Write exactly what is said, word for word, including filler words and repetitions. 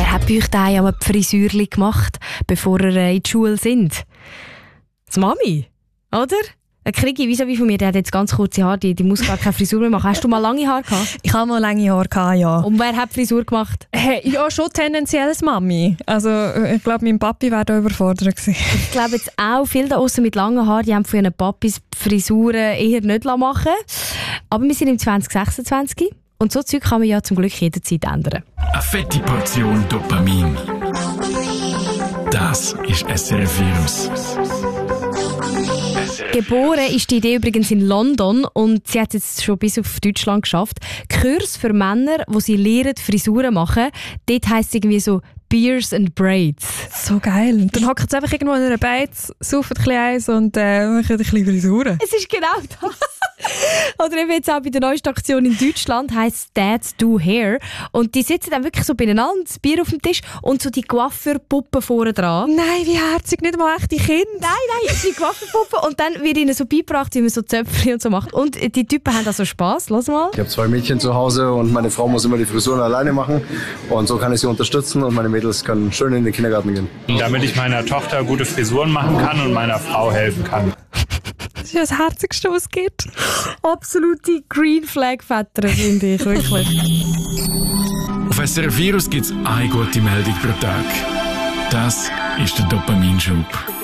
Wer hat bei euch daheim die Frisürchen gemacht, bevor ihr in die Schule sind? Die Mami, oder? Ein Krigi vis-à-vis von mir, der hat jetzt ganz kurze Haare, die, die muss gar keine Frisur mehr machen. Hast du mal lange Haare gehabt? Ich habe mal lange Haare gehabt, ja. Und wer hat die Frisur gemacht? Hey, ja, schon tendenziell als Mami. Also ich glaube, mein Papi wäre da überfordert gewesen. Ich glaube jetzt auch, viele da aussen mit langen Haaren, die haben von ihren Papis Frisuren eher nicht machen. Aber wir sind im zwanzig sechsundzwanzig und so Zeug kann man ja zum Glück jederzeit ändern. Eine fette Portion Dopamin. Das ist S R F Virus. Geboren ist die Idee übrigens in London und sie hat es jetzt schon bis auf Deutschland geschafft. Kurs für Männer, wo sie lernen, Frisuren machen. Dort heisst es irgendwie so Beards and Braids. So geil. Dann hocken sie einfach irgendwo in einer Beiz, saufen ein bisschen eins und äh, machen ein bisschen Frisuren. Es ist genau das. Oder eben jetzt auch bei der neuesten Aktion in Deutschland heisst Dads Do Hair. Und die sitzen dann wirklich so beieinander, das Bier auf dem Tisch und so die Coiffeurpuppen vorne dran. Nein, wie herzig, nicht mal echte Kinder. Nein, nein, die Coiffeurpuppen. Und dann wird ihnen so beigebracht, wie man so Zöpfchen und so macht. Und die Typen haben da so Spass. Lass mal. Ich habe zwei Mädchen zu Hause und meine Frau muss immer die Frisuren alleine machen. Und so kann ich sie unterstützen und meine Mädels können schön in den Kindergarten gehen. Damit ich meiner Tochter gute Frisuren machen kann und meiner Frau helfen kann. Das ist das Herzigste, was es gibt. Absolute Green Flag Väter, finde ich, wirklich. Auf S R F Virus gibt es eine gute Meldung pro Tag. Das ist der Dopaminschub.